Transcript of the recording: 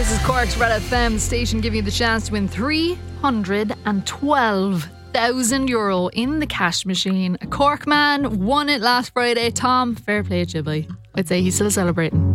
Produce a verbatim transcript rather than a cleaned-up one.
This is Cork's Red F M, the station giving you the chance to win three hundred twelve thousand euro in the cash machine. A Cork man won it last Friday. Tom, fair play to you, boy. I'd say he's still celebrating.